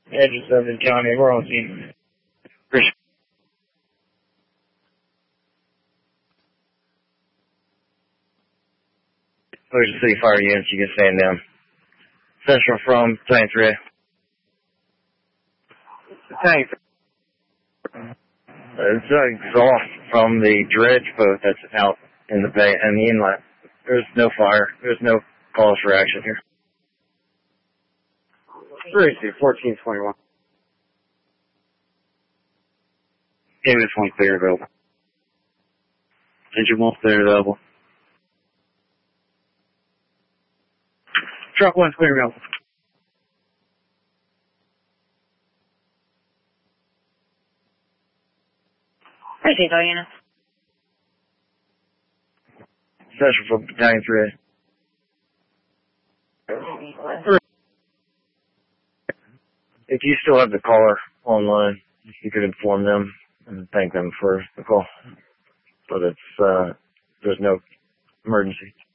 Edges of the county. We're on scene. Ocean City Fire units, you can stand down. Central from Tank 3. Tank. It's exhaust from the dredge boat that's out in the bay and the inlet. There's no fire. There's no cause for action here. 1421. Davis 1 clear available. Engine 1 clear available. Truck 1 clear available. Received all units. Central from Battalion 3. If you still have the caller online, you could inform them and thank them for the call. But it's, there's no emergency.